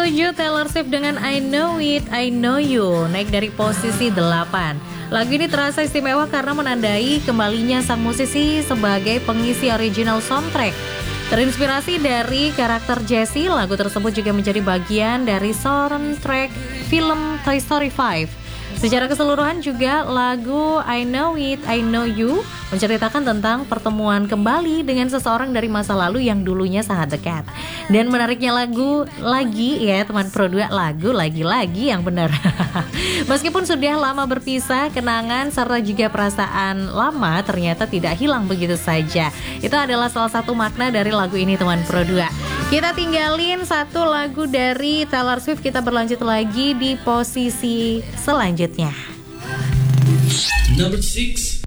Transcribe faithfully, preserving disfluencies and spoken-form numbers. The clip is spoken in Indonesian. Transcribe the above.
ketujuh Taylor Swift dengan I Know It, I Know You, naik dari posisi delapan. Lagu ini terasa istimewa karena menandai kembalinya sang musisi sebagai pengisi original soundtrack. Terinspirasi dari karakter Jessie, lagu tersebut juga menjadi bagian dari soundtrack film Toy Story lima. Secara keseluruhan juga lagu I Know It, I Know You menceritakan tentang pertemuan kembali dengan seseorang dari masa lalu yang dulunya sangat dekat. Dan menariknya lagu lagi ya teman Pro dua, lagu lagi-lagi yang benar. Meskipun sudah lama berpisah, kenangan serta juga perasaan lama ternyata tidak hilang begitu saja. Itu adalah salah satu makna dari lagu ini teman Pro dua. Kita tinggalin satu lagu dari Taylor Swift, kita berlanjut lagi di posisi selanjutnya. Number six.